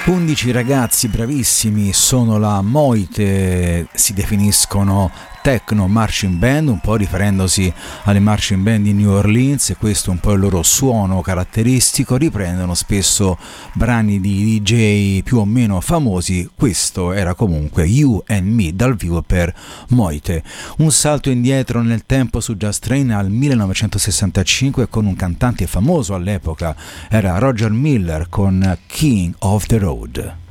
11 ragazzi bravissimi, sono la Moite, si definiscono techno marching band, un po' riferendosi alle marching band di New Orleans, e questo è un po' il loro suono caratteristico. Riprendono spesso brani di DJ più o meno famosi. Questo era comunque You and Me dal vivo per Moite. Un salto indietro nel tempo su Just Train al 1965 con un cantante famoso all'epoca, era Roger Miller con King of the Road.